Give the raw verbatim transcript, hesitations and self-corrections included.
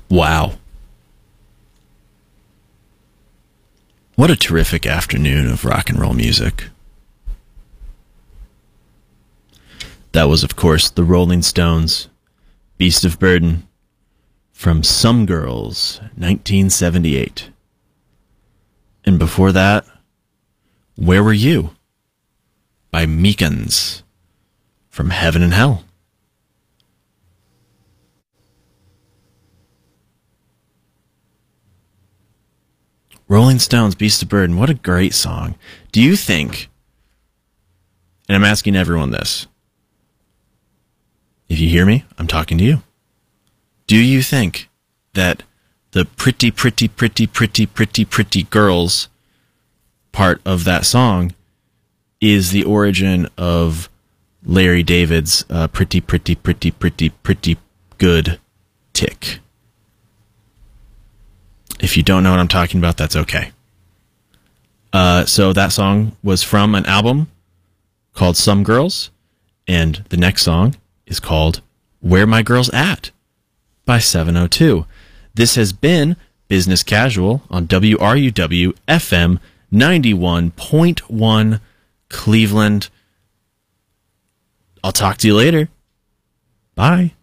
Wow. What a terrific afternoon of rock and roll music. That was, of course, the Rolling Stones, Beast of Burden, from Some Girls, nineteen seventy-eight. And before that, Where Were You? By Meekins, from Heaven and Hell. Rolling Stones, Beast of Burden, what a great song. Do you think, and I'm asking everyone this, if you hear me, I'm talking to you. Do you think that the pretty, pretty, pretty, pretty, pretty, pretty girls part of that song is the origin of Larry David's uh, pretty, pretty, pretty, pretty, pretty good tick? If you don't know what I'm talking about, that's okay. Uh, so that song was from an album called Some Girls, and the next song is called Where My Girl's At by seven oh two. This has been Business Casual on W R U W F M ninety-one point one Cleveland. I'll talk to you later. Bye.